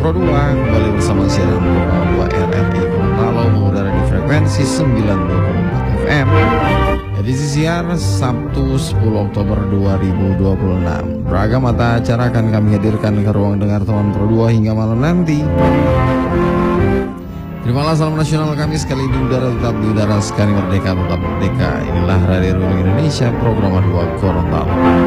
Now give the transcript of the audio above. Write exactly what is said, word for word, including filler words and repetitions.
Pro dua kembali bersama siaran Pro dua R R I Gorontalo mengudara di frekuensi sembilan puluh empat F M. Edisi siar Sabtu sepuluh Oktober dua ribu dua puluh enam. Beragam mata acara akan kami hadirkan ke ruang dengar teman Pro dua hingga malam nanti. Terimalah salam nasional kami sekali di udara tetap di udara, sekali merdeka tetap merdeka. Inilah Radio Indonesia program dua Gorontalo.